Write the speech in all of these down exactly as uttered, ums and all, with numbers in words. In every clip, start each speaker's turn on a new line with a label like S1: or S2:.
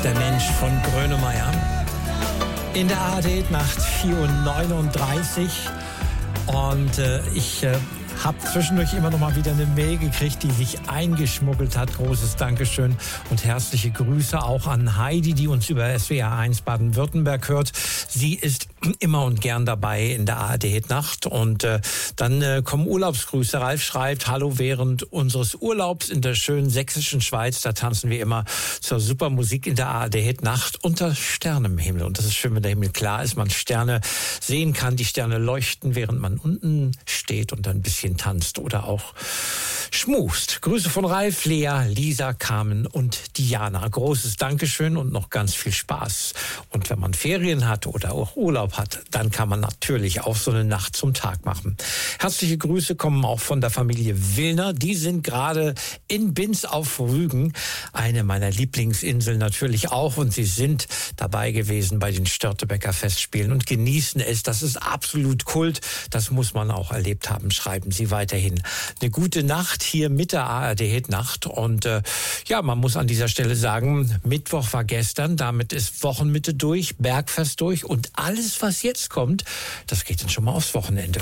S1: Der Mensch von Grönemeyer. In der A R D-Nacht vier Uhr neununddreißig. Und äh, ich äh, habe zwischendurch immer noch mal wieder eine Mail gekriegt, die sich eingeschmuggelt hat. Großes Dankeschön und herzliche Grüße auch an Heidi, die uns über S W R eins Baden-Württemberg hört. Sie ist immer und gern dabei in der A R D-Nacht. Und äh, dann äh, kommen Urlaubsgrüße. Ralf schreibt, hallo, während unseres Urlaubs in der schönen sächsischen Schweiz, da tanzen wir immer zur super Musik in der A R D-Nacht unter Sternenhimmel. Und das ist schön, wenn der Himmel klar ist, man Sterne sehen kann, die Sterne leuchten, während man unten steht und ein bisschen tanzt oder auch schmust. Grüße von Ralf, Lea, Lisa, Carmen und Diana. Großes Dankeschön und noch ganz viel Spaß. Und wenn man Ferien hat oder auch Urlaub hat, dann kann man natürlich auch so eine Nacht zum Tag machen. Herzliche Grüße kommen auch von der Familie Willner. Die sind gerade in Binz auf Rügen, eine meiner Lieblingsinseln natürlich auch. Und sie sind dabei gewesen bei den Störtebeker Festspielen und genießen es. Das ist absolut Kult. Das muss man auch erlebt haben. Schreiben Sie weiterhin eine gute Nacht hier mit der A R D-Nacht. Und äh, ja, man muss an dieser Stelle sagen, Mittwoch war gestern. Damit ist Wochenmitte durch, Bergfest durch und alles, was jetzt kommt, das geht dann schon mal aufs Wochenende.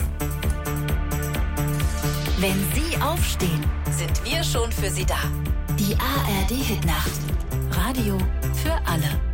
S2: Wenn Sie aufstehen, sind wir schon für Sie da. Die A R D-Nacht. Radio für alle.